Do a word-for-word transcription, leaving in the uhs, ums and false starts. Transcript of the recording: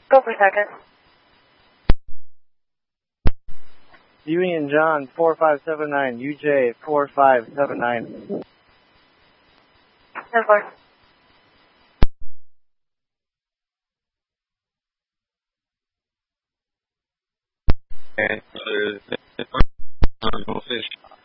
Go for second. Union John four five seven nine, U J four five seven nine. ten four. And uh, fish.